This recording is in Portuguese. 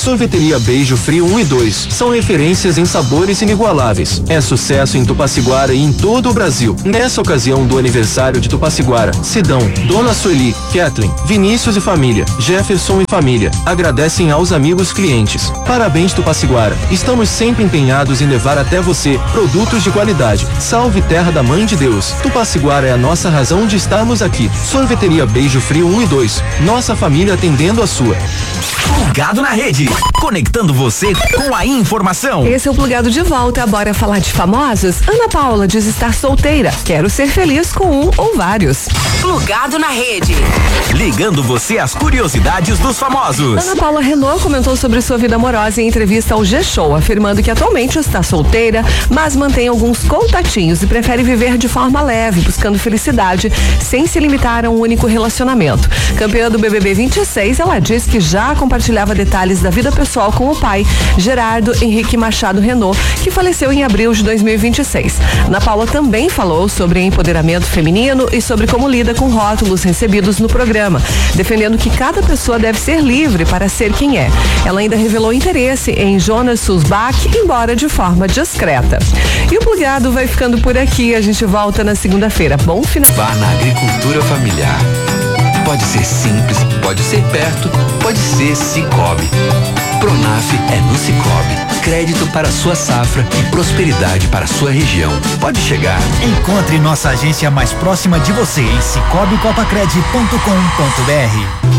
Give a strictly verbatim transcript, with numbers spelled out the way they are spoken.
Sorveteria Beijo Frio um e dois são referências em sabores inigualáveis. É sucesso em Tupaciguara e em todo o Brasil. Nessa ocasião do aniversário de Tupaciguara, Sidão, Dona Sueli, Kathleen, Vinícius e família, Jefferson e família, agradecem aos amigos clientes. Parabéns, Tupaciguara. Estamos sempre empenhados em levar até você produtos de qualidade. Salve terra da Mãe de Deus. Tupaciguara é a nossa razão de estarmos aqui. Sorveteria Beijo Frio um e dois. Nossa família atendendo a sua. Plugado na Rede, conectando você com a informação. Esse é o Plugado de volta. Bora falar de famosos? Ana Paula diz estar solteira. Quero ser feliz com um ou vários. Plugado na Rede. Ligando você às curiosidades dos famosos. Ana Paula Renault comentou sobre sua vida amorosa em entrevista ao G-Show, afirmando que atualmente está solteira, mas mantém alguns contatinhos e prefere viver de forma leve, buscando felicidade, sem se limitar a um único relacionamento. Campeã do B B B vinte e seis, ela diz que já compartilhava detalhes da vida pessoal com o pai, Gerardo Henrique Machado Renault, que faleceu em abril de dois mil e vinte e seis. Ana Paula também falou sobre empoderamento feminino e sobre como lida com rótulos recebidos no programa, defendendo que cada pessoa deve ser livre para ser quem é. Ela ainda revelou interesse em Jonas Sulzbach, embora de forma discreta. E o Plugado vai ficando por aqui. A gente volta na segunda-feira. Bom final. Vá na agricultura familiar. Pode ser simples, pode ser perto, pode ser Cicobi. Pronaf é no Cicobi. Crédito para sua safra e prosperidade para sua região. Pode chegar. Encontre nossa agência mais próxima de você em cicobi copacred ponto com ponto br.